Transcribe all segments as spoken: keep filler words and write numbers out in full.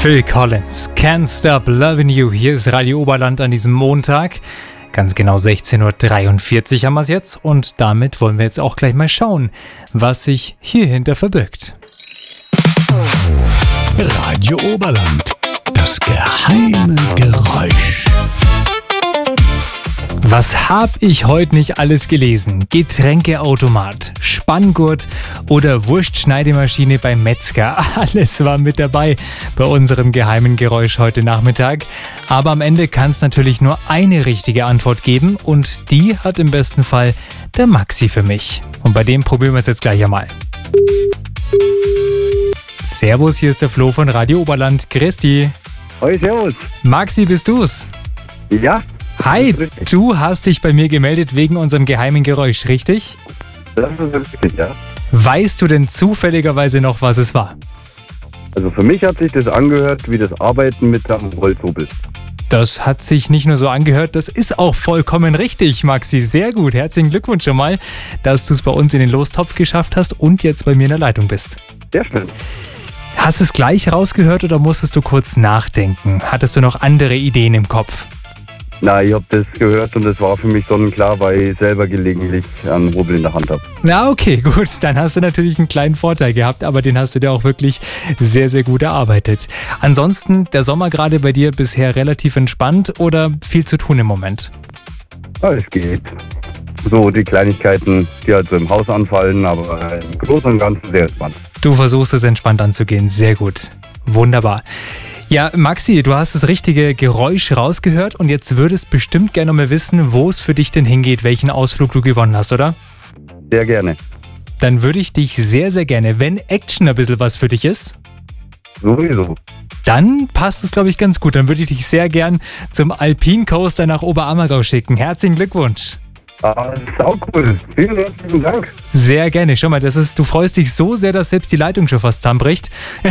Phil Collins, Can't Stop Loving You. Hier ist Radio Oberland an diesem Montag. Ganz genau sechzehn Uhr dreiundvierzig haben wir es jetzt. Und damit wollen wir jetzt auch gleich mal schauen, was sich hierhinter verbirgt. Radio Oberland, das geheime Geräusch. Was hab ich heute nicht alles gelesen? Getränkeautomat, Spanngurt oder Wurstschneidemaschine beim Metzger. Alles war mit dabei bei unserem geheimen Geräusch heute Nachmittag. Aber am Ende kann es natürlich nur eine richtige Antwort geben und die hat im besten Fall der Maxi für mich. Und bei dem probieren wir es jetzt gleich einmal. Servus, hier ist der Flo von Radio Oberland. Christi. Hoi, servus. Maxi, bist du's? Ja. Hi, du hast dich bei mir gemeldet wegen unserem geheimen Geräusch, richtig? Das ist richtig, ja. Weißt du denn zufälligerweise noch, was es war? Also für mich hat sich das angehört wie das Arbeiten mit einem Holzhobel. Das hat sich nicht nur so angehört, das ist auch vollkommen richtig, Maxi. Sehr gut, herzlichen Glückwunsch schon mal, dass du es bei uns in den Lostopf geschafft hast und jetzt bei mir in der Leitung bist. Sehr schön. Hast du es gleich rausgehört oder musstest du kurz nachdenken? Hattest du noch andere Ideen im Kopf? Na, ich habe das gehört und das war für mich sonnenklar, weil ich selber gelegentlich einen Hobel in der Hand habe. Na okay, gut, dann hast du natürlich einen kleinen Vorteil gehabt, aber den hast du dir auch wirklich sehr, sehr gut erarbeitet. Ansonsten, der Sommer gerade bei dir bisher relativ entspannt oder viel zu tun im Moment? Ja, es geht. So die Kleinigkeiten, die halt so im Haus anfallen, aber im Großen und Ganzen sehr entspannt. Du versuchst es entspannt anzugehen, sehr gut. Wunderbar. Ja, Maxi, du hast das richtige Geräusch rausgehört und jetzt würdest bestimmt gerne mal wissen, wo es für dich denn hingeht, welchen Ausflug du gewonnen hast, oder? Sehr gerne. Dann würde ich dich sehr, sehr gerne, wenn Action ein bisschen was für dich ist, Sowieso. dann passt es, glaube ich, ganz gut. Dann würde ich dich sehr gern zum Alpine Coaster nach Oberammergau schicken. Herzlichen Glückwunsch. Ah, das ist auch cool. Vielen herzlichen Dank. Sehr gerne. Schau mal, das ist, du freust dich so sehr, dass selbst die Leitung schon fast zusammenbricht.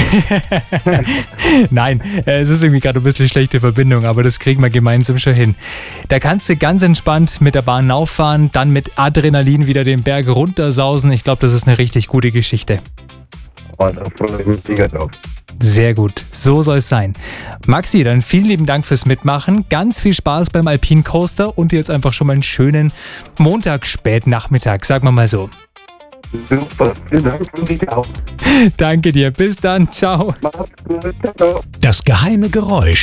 Nein, es ist irgendwie gerade ein bisschen schlechte Verbindung, aber das kriegen wir gemeinsam schon hin. Da kannst du ganz entspannt mit der Bahn auffahren, dann mit Adrenalin wieder den Berg runtersausen. Ich glaube, das ist eine richtig gute Geschichte. Oh, da freue ich mich mega drauf. Sehr gut, so soll es sein. Maxi, dann vielen lieben Dank fürs Mitmachen. Ganz viel Spaß beim Alpine Coaster und jetzt einfach schon mal einen schönen Montagsspätnachmittag, sagen wir mal so. Super, vielen Dank und dir auch. Danke dir, bis dann, ciao. Mach's gut, ciao. Das geheime Geräusch.